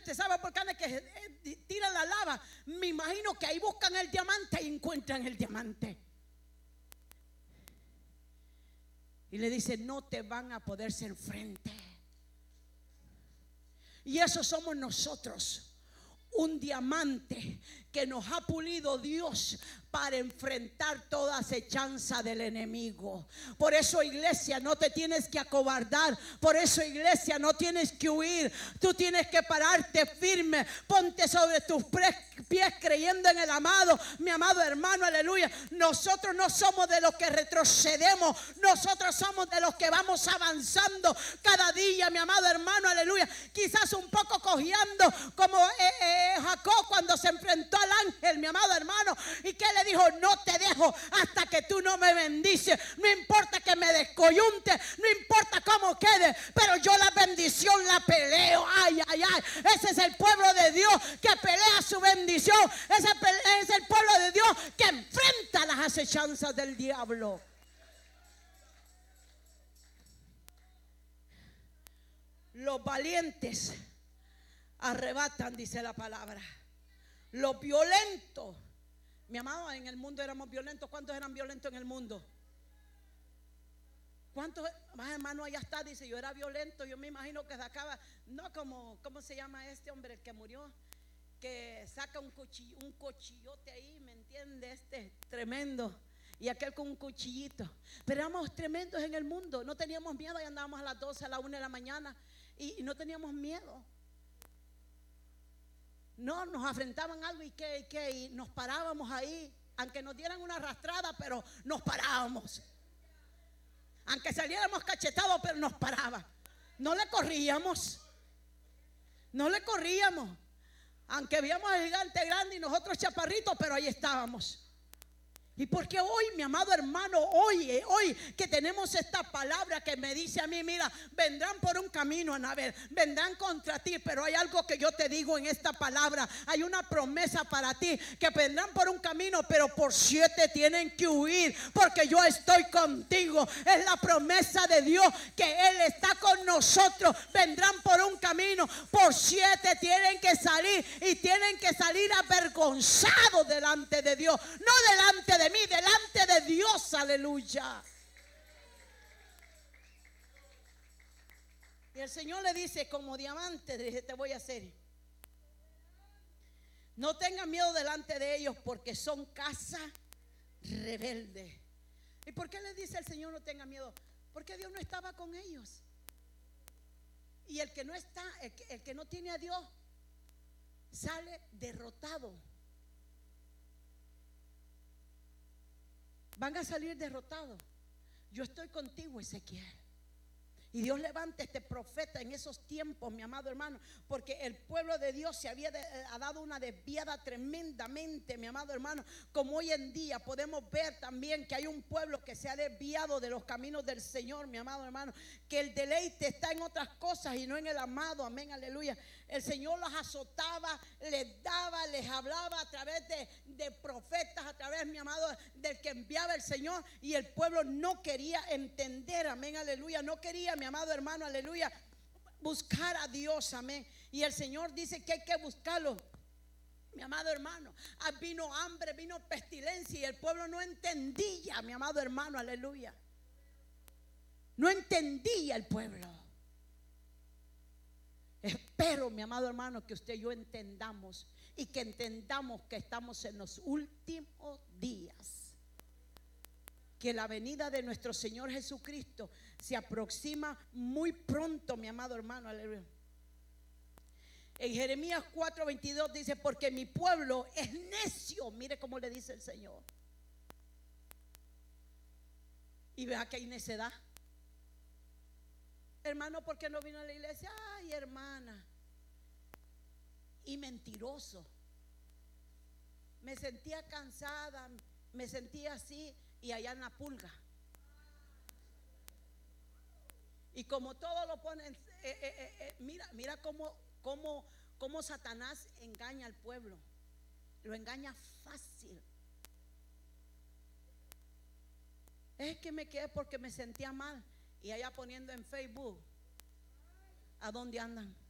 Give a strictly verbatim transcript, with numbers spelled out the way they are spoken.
¿Usted sabe volcanes que eh, tiran la lava? Me imagino que ahí buscan el diamante y encuentran el diamante. Y le dice: no te van a poder hacer frente. Y eso somos nosotros. Un diamante que nos ha pulido Dios para enfrentar toda acechanza del enemigo. Por eso, iglesia, no te tienes que acobardar. Por eso, iglesia, no tienes que huir. Tú tienes que pararte firme. Ponte sobre tus pies creyendo en el amado. Mi amado hermano, aleluya. Nosotros no somos de los que retrocedemos. Nosotros somos de los que vamos avanzando cada día, mi amado hermano, aleluya. Quizás un poco cojeando como eh, eh, Jacob cuando se enfrentó al ángel, mi amado hermano. Y que le dijo: no te dejo hasta que tú no me bendices. No importa que me descoyunte, no importa cómo quede, pero yo la bendición la peleo. Ay, ay, ay. Ese es el pueblo de Dios que pelea su bendición. Ese es el pueblo de Dios que enfrenta las acechanzas del diablo. Los valientes arrebatan, dice la palabra. Los violentos, mi amado, en el mundo éramos violentos. ¿Cuántos eran violentos en el mundo? ¿Cuántos más hermanos allá está? Dice: yo era violento. Yo me imagino que sacaba, no como, ¿cómo se llama este hombre, el que murió? Que saca un, cuchillo, un cuchillote ahí, ¿me entiende? Este tremendo. Y aquel con un cuchillito. Pero éramos tremendos en el mundo. No teníamos miedo y andábamos a las doce, a la una de la mañana. Y, y no teníamos miedo. No, nos afrentaban algo y qué, y qué, y nos parábamos ahí. Aunque nos dieran una arrastrada, pero nos parábamos. Aunque saliéramos cachetados, pero nos paraba. No le corríamos. No le corríamos. Aunque veíamos al gigante grande y nosotros chaparritos, pero ahí estábamos. ¿Y por qué hoy, mi amado hermano, hoy, hoy que tenemos esta palabra que me dice a mí: mira, vendrán por un camino, Anabel, vendrán contra ti, pero hay algo que yo te digo en esta palabra, hay una promesa para ti, que vendrán por un camino, pero por siete tienen que huir, porque yo estoy contigo. Es la promesa de Dios, que Él está con nosotros. Vendrán por un camino, por siete tienen que salir, y tienen que salir avergonzados delante de Dios, no delante de mí, delante de Dios, aleluya. Y el Señor le dice: como diamante, dice, te voy a hacer. No tengan miedo delante de ellos, porque son casa rebelde. ¿Y por qué le dice el Señor no tenga miedo? Porque Dios no estaba con ellos. Y el que no está, el que, el que no tiene a Dios, sale derrotado. Van a salir derrotados. Yo estoy contigo, Ezequiel. Y Dios levanta este profeta en esos tiempos, mi amado hermano, porque el pueblo de Dios se había de, ha dado una desviada tremendamente, mi amado hermano. Como hoy en día podemos ver también que hay un pueblo que se ha desviado de los caminos del Señor, mi amado hermano, que el deleite está en otras cosas y no en el amado. Amén, aleluya. El Señor los azotaba, les daba, les hablaba a través de, de profetas, a través, mi amado, del que enviaba el Señor, y el pueblo no quería entender. Amén, aleluya. No quería, mi amado hermano, aleluya, buscar a Dios. Amén. Y el Señor dice que hay que buscarlo. Mi amado hermano, vino hambre, vino pestilencia, y el pueblo no entendía, mi amado hermano, aleluya. No entendía el pueblo. Espero, mi amado hermano, que usted y yo entendamos, y que entendamos que estamos en los últimos días, que la venida de nuestro Señor Jesucristo se aproxima muy pronto, mi amado hermano, aleluya. En Jeremías cuatro veintidós dice: porque mi pueblo es necio. Mire cómo le dice el Señor. Y vea que hay necedad. Hermano, ¿por qué no vino a la iglesia? Ay, hermana. Y mentiroso. Me sentía cansada, me sentía así, y allá en la pulga. Y como todo lo ponen, eh, eh, eh, eh, mira, mira cómo, cómo, cómo Satanás engaña al pueblo. Lo engaña fácil. Es que me quedé porque me sentía mal. Y allá poniendo en Facebook, ¿a dónde andan?